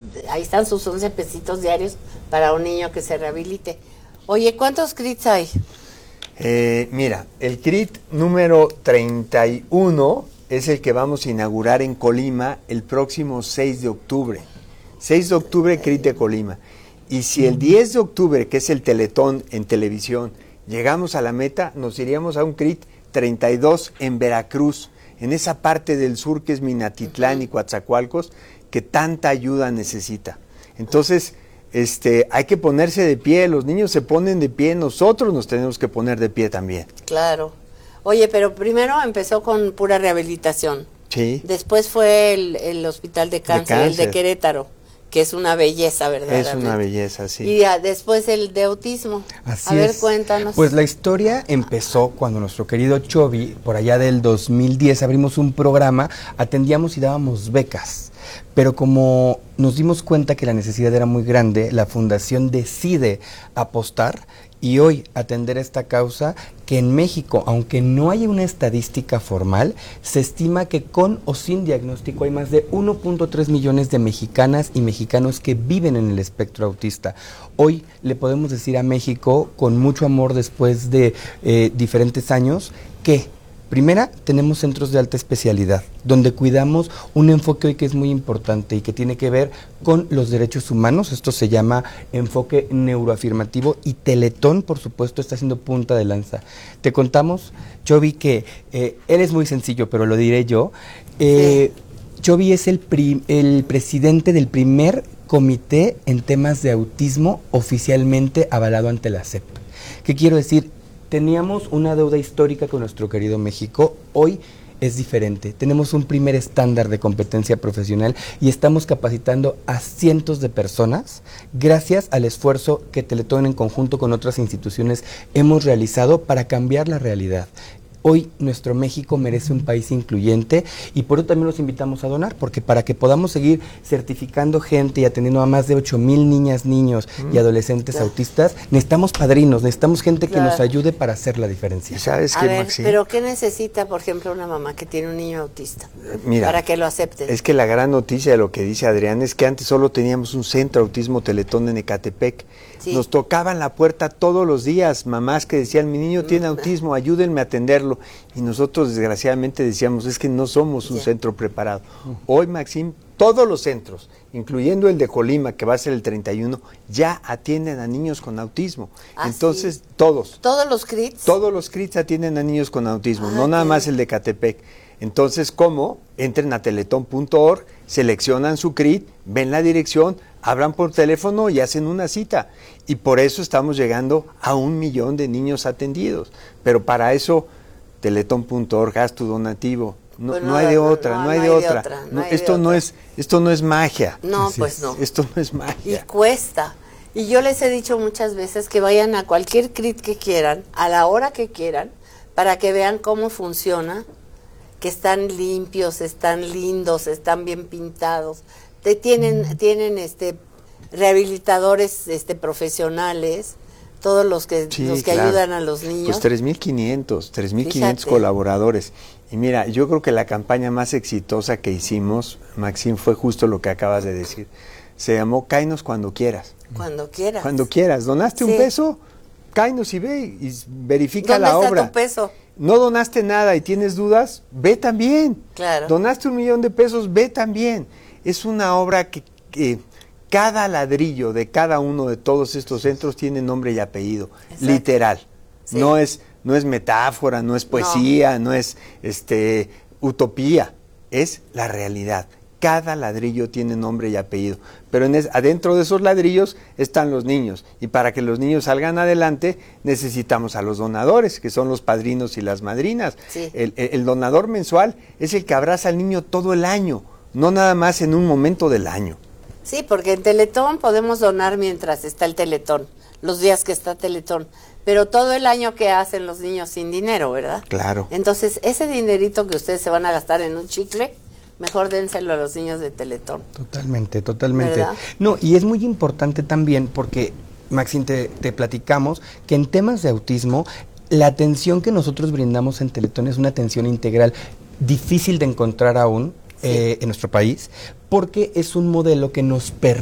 ahí están sus 11 pesitos diarios para un niño que se rehabilite. Oye, ¿cuántos CRITs hay? Mira, el CRIT número 31 es el que vamos a inaugurar en Colima el próximo 6 de octubre. 6 de octubre, CRIT de Colima. Y si el 10 de octubre, que es el Teletón en televisión, llegamos a la meta, nos iríamos a un CRIT 32 en Veracruz, en esa parte del sur que es Minatitlán y Coatzacoalcos, que tanta ayuda necesita. Entonces, hay que ponerse de pie, los niños se ponen de pie, nosotros nos tenemos que poner de pie también. Claro. Oye, pero primero empezó con pura rehabilitación. Sí. Después fue el hospital de cáncer, el de Querétaro, que es una belleza, ¿verdad? Es una belleza, sí. Y después el de autismo. Así a ver, es. cuéntanos. Pues la historia empezó cuando nuestro querido Chovy, por allá del 2010, abrimos un programa, atendíamos y dábamos becas. Pero como nos dimos cuenta que la necesidad era muy grande, la fundación decide apostar y hoy atender esta causa que en México, aunque no hay una estadística formal, se estima que con o sin diagnóstico hay más de 1.3 millones de mexicanas y mexicanos que viven en el espectro autista. Hoy le podemos decir a México, con mucho amor después de diferentes años, que primera, tenemos centros de alta especialidad, donde cuidamos un enfoque hoy que es muy importante y que tiene que ver con los derechos humanos. Esto se llama enfoque neuroafirmativo y Teletón, por supuesto, está siendo punta de lanza. Te contamos, Chovy, que él es muy sencillo, pero lo diré yo. Sí. Chovy es el presidente del primer comité en temas de autismo oficialmente avalado ante la SEP. ¿Qué quiero decir? Teníamos una deuda histórica con nuestro querido México, hoy es diferente. Tenemos un primer estándar de competencia profesional y estamos capacitando a cientos de personas gracias al esfuerzo que Teletón en conjunto con otras instituciones hemos realizado para cambiar la realidad. Hoy nuestro México merece un país incluyente y por eso también los invitamos a donar, porque para que podamos seguir certificando gente y atendiendo a más de 8,000 niñas, niños y adolescentes autistas, necesitamos padrinos, necesitamos gente que nos ayude para hacer la diferencia. ¿Sabes a qué, ver, Maxi? pero ¿qué necesita, por ejemplo, una mamá que tiene un niño autista Mira, para que lo acepten? Es que la gran noticia de lo que dice Adrián es que antes solo teníamos un centro autismo Teletón en Ecatepec. Sí. Nos tocaban la puerta todos los días, mamás que decían, mi niño tiene autismo, ayúdenme a atenderlo. Y nosotros desgraciadamente decíamos, es que no somos un centro preparado. Hoy, Maxim, todos los centros, incluyendo el de Colima, que va a ser el 31, ya atienden a niños con autismo. Entonces, ¿sí? Todos. ¿Todos los CRITs? Todos los CRITs atienden a niños con autismo, no nada más el de Ecatepec. Entonces, ¿cómo? Entren a teletón.org, seleccionan su CRIT, ven la dirección, hablan por teléfono y hacen una cita. Y por eso estamos llegando a 1 millón de niños atendidos. Pero para eso, teletón.org, haz tu donativo. No, pues no hay de otra, no hay de otra. Esto no es magia. No, pues no. Esto no es magia. Y cuesta. Y yo les he dicho muchas veces que vayan a cualquier CRIT que quieran, a la hora que quieran, para que vean cómo funciona, que están limpios, están lindos, están bien pintados. Tienen rehabilitadores profesionales, todos los que claro. Ayudan a los niños. Pues 3,500 colaboradores. Y mira, yo creo que la campaña más exitosa que hicimos, Maxim, fue justo lo que acabas de decir. Se llamó Cáenos cuando quieras. Cuando quieras. Cuando quieras. ¿Donaste un peso? Cáenos y ve y verifica la obra. ¿Dónde está tu peso? No donaste nada y tienes dudas, ve también. Claro. Donaste 1 millón de pesos, ve también. Es una obra que cada ladrillo de cada uno de todos estos centros tiene nombre y apellido. Exacto. Literal. Sí. No es metáfora, no es poesía, no es utopía, es la realidad. Cada ladrillo tiene nombre y apellido, pero adentro de esos ladrillos están los niños, y para que los niños salgan adelante necesitamos a los donadores, que son los padrinos y las madrinas. Sí. El donador mensual es el que abraza al niño todo el año, no nada más en un momento del año. Sí, porque en Teletón podemos donar mientras está el Teletón, los días que está Teletón, pero todo el año que hacen los niños sin dinero, ¿verdad? Claro. Entonces, ese dinerito que ustedes se van a gastar en un chicle, mejor dénselo a los niños de Teletón. Totalmente, totalmente. ¿Verdad? No, y es muy importante también porque, Maxim, te platicamos que en temas de autismo, la atención que nosotros brindamos en Teletón es una atención integral difícil de encontrar aún en nuestro país, porque es un modelo que nos permite